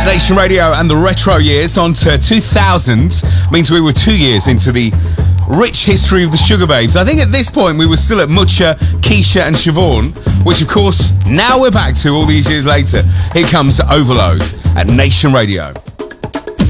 Nation Radio and the retro years on to 2000 means we were 2 years into the rich history of the Sugar Babes. I think at this point we were still at Mucha, Keisha and Siobhan, which of course now we're back to all these years later. Here comes Overload at Nation Radio.